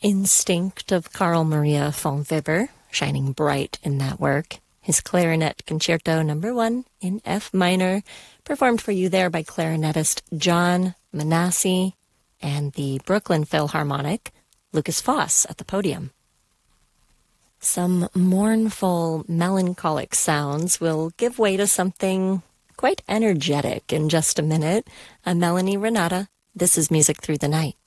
Instinct of Carl Maria von Weber, shining bright in that work. His Clarinet Concerto No. 1 in F minor, performed for you there by clarinetist John Manassi and the Brooklyn Philharmonic, Lucas Foss at the podium. Some mournful, melancholic sounds will give way to something quite energetic in just a minute. I'm Melanie Renata. This is Music Through the Night.